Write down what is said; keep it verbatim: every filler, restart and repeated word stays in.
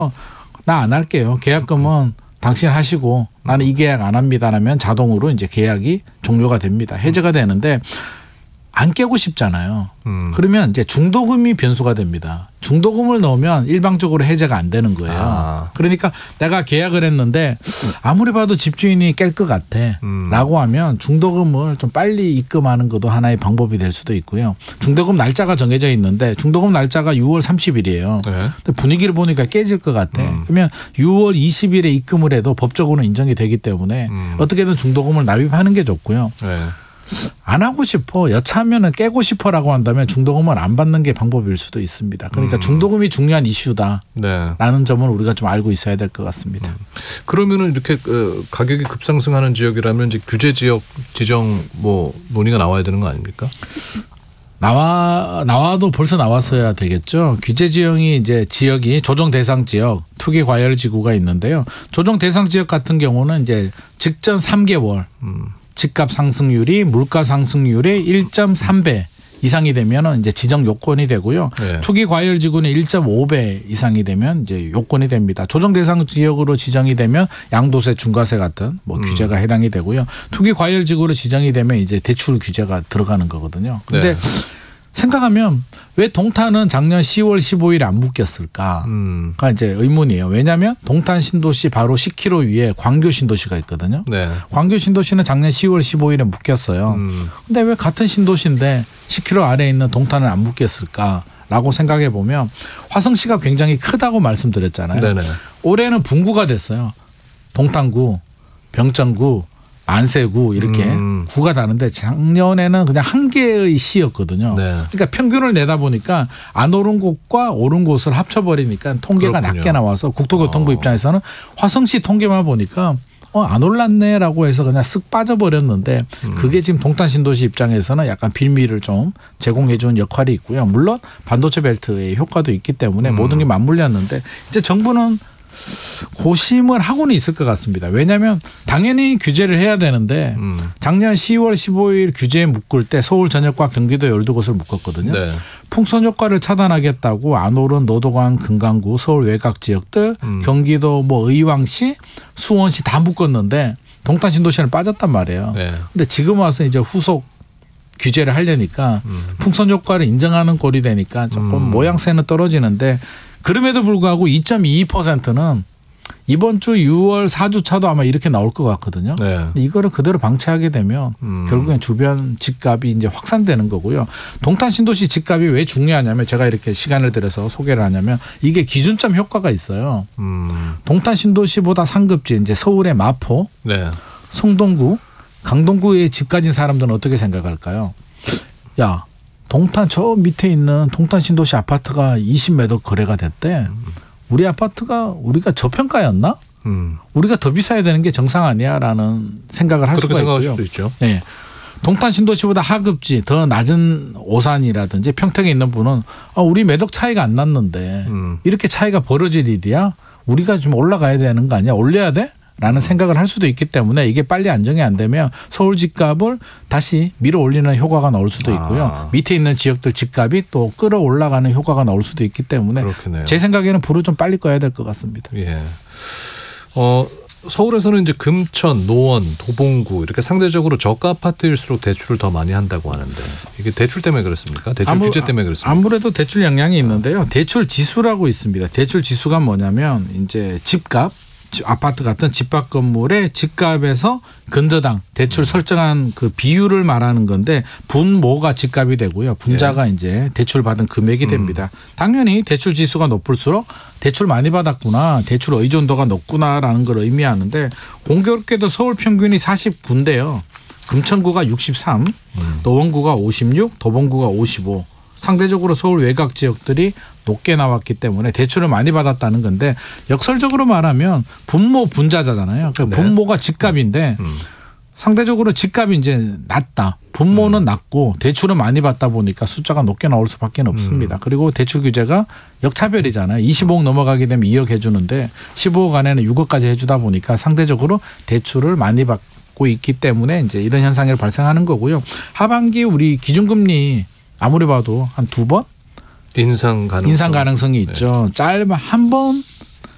나 안 할게요. 계약금은 당신 하시고 나는 이 계약 안 합니다라면 자동으로 이제 계약이 종료가 됩니다. 해제가 되는데 안 깨고 싶잖아요. 음. 그러면 이제 중도금이 변수가 됩니다. 중도금을 넣으면 일방적으로 해제가 안 되는 거예요. 아. 그러니까 내가 계약을 했는데 아무리 봐도 집주인이 깰 것 같아 음. 라고 하면 중도금을 좀 빨리 입금하는 것도 하나의 방법이 될 수도 있고요. 중도금 날짜가 정해져 있는데 중도금 날짜가 유월 삼십일이에요. 네. 근데 분위기를 보니까 깨질 것 같아. 음. 그러면 유월 이십일에 입금을 해도 법적으로 인정이 되기 때문에 음. 어떻게든 중도금을 납입하는 게 좋고요. 네. 안 하고 싶어 여차하면 깨고 싶어라고 한다면 중도금을 안 받는 게 방법일 수도 있습니다. 그러니까 음. 중도금이 중요한 이슈다라는 네. 점을 우리가 좀 알고 있어야 될 것 같습니다. 음. 그러면은 이렇게 가격이 급상승하는 지역이라면 이제 규제 지역 지정 뭐 논의가 나와야 되는 거 아닙니까? 나와 나와도 벌써 나왔어야 되겠죠. 규제 지역이 이제 지역이 조정 대상 지역, 투기 과열 지구가 있는데요. 조정 대상 지역 같은 경우는 이제 직전 삼 개월. 음. 집값 상승률이 물가 상승률의 일 점 삼 배 이상이 되면 이제 지정 요건이 되고요. 네. 투기 과열 지구는 일 점 오 배 이상이 되면 이제 요건이 됩니다. 조정 대상 지역으로 지정이 되면 양도세, 중과세 같은 뭐 음. 규제가 해당이 되고요. 투기 과열 지구로 지정이 되면 이제 대출 규제가 들어가는 거거든요. 그런데 네. 생각하면 왜 동탄은 작년 시월 십오일에 안 묶였을까가 음. 이제 의문이에요. 왜냐하면 동탄 신도시 바로 십 킬로미터 위에 광교 신도시가 있거든요. 네. 광교 신도시는 작년 시월 십오일에 묶였어요. 그런데 음. 왜 같은 신도시인데 십 킬로미터 아래에 있는 동탄은 안 묶였을까라고 생각해 보면 화성시가 굉장히 크다고 말씀드렸잖아요. 네네. 올해는 분구가 됐어요. 동탄구, 병천구, 안세구 이렇게 음. 구가 다른데 작년에는 그냥 한 개의 시였거든요. 네. 그러니까 평균을 내다 보니까 안 오른 곳과 오른 곳을 합쳐버리니까 통계가 그렇군요. 낮게 나와서 국토교통부 어. 입장에서는 화성시 통계만 보니까 어, 안 올랐네라고 해서 그냥 쓱 빠져버렸는데 음. 그게 지금 동탄신도시 입장에서는 약간 빌미를 좀 제공해 주는 역할이 있고요. 물론 반도체 벨트의 효과도 있기 때문에 음. 모든 게 맞물렸는데 이제 정부는 고심을 하고는 있을 것 같습니다. 왜냐하면 당연히 규제를 해야 되는데 음. 작년 시월 십오일 규제에 묶을 때 서울 전역과 경기도 열두 곳을 묶었거든요. 네. 풍선 효과를 차단하겠다고 안 오른 노도강, 금강구, 서울 외곽 지역들, 음. 경기도 뭐 의왕시, 수원시 다 묶었는데 동탄 신도시는 빠졌단 말이에요. 네. 근데 지금 와서 이제 후속 규제를 하려니까 음. 풍선 효과를 인정하는 꼴이 되니까 조금 음. 모양새는 떨어지는데 그럼에도 불구하고 이 점 이이 퍼센트는 이번 주 유월 사 주차도 아마 이렇게 나올 것 같거든요. 네. 근데 이거를 그대로 방치하게 되면 음. 결국엔 주변 집값이 이제 확산되는 거고요. 동탄 신도시 집값이 왜 중요하냐면 제가 이렇게 시간을 들여서 소개를 하냐면 이게 기준점 효과가 있어요. 음. 동탄 신도시보다 상급지 이제 서울의 마포, 네. 성동구, 강동구에 집 가진 사람들은 어떻게 생각할까요? 야. 동탄 저 밑에 있는 동탄 신도시 아파트가 이십 매도 거래가 됐대. 우리 아파트가 우리가 저평가였나? 음. 우리가 더 비싸야 되는 게 정상 아니야라는 생각을 할 수가 있고요. 그렇게 생각할 수도 있죠. 네. 동탄 신도시보다 하급지 더 낮은 오산이라든지 평택에 있는 분은 아, 우리 매덕 차이가 안 났는데 음. 이렇게 차이가 벌어질 일이야? 우리가 좀 올라가야 되는 거 아니야? 올려야 돼? 라는 생각을 할 수도 있기 때문에 이게 빨리 안정이 안 되면 서울 집값을 다시 밀어 올리는 효과가 나올 수도 있고요. 아. 밑에 있는 지역들 집값이 또 끌어올라가는 효과가 나올 수도 있기 때문에 그렇겠네요. 제 생각에는 불을 좀 빨리 꺼야 될 것 같습니다. 예. 어, 서울에서는 이제 금천, 노원, 도봉구 이렇게 상대적으로 저가 아파트일수록 대출을 더 많이 한다고 하는데 이게 대출 때문에 그렇습니까? 대출 아무, 규제 때문에 그렇습니까? 아무래도 대출 영향이 있는데요. 대출 지수라고 있습니다. 대출 지수가 뭐냐면 이제 집값 아파트 같은 집합 건물의 집값에서 근저당 대출 설정한 그 비율을 말하는 건데 분모가 집값이 되고요. 분자가 예. 이제 대출 받은 금액이 됩니다. 음. 당연히 대출 지수가 높을수록 대출 많이 받았구나. 대출 의존도가 높구나라는 걸 의미하는데 공교롭게도 서울 평균이 사십구인데요. 금천구가 육십삼, 음. 노원구가 오십육, 도봉구가 오십오. 상대적으로 서울 외곽 지역들이 높게 나왔기 때문에 대출을 많이 받았다는 건데 역설적으로 말하면 분모 분자잖아요. 그러니까 네. 분모가 집값인데 음. 상대적으로 집값이 이제 낮다. 분모는 음. 낮고 대출을 많이 받다 보니까 숫자가 높게 나올 수밖에 없습니다. 음. 그리고 대출 규제가 역차별이잖아요. 이십오억 넘어가게 되면 이억 해주는데 십오억 안에는 육억까지 해주다 보니까 상대적으로 대출을 많이 받고 있기 때문에 이제 이런 현상이 발생하는 거고요. 하반기 우리 기준금리 아무리 봐도 한 두 번 인상 가능성. 인상 가능성이 있죠. 네. 짧아 한 번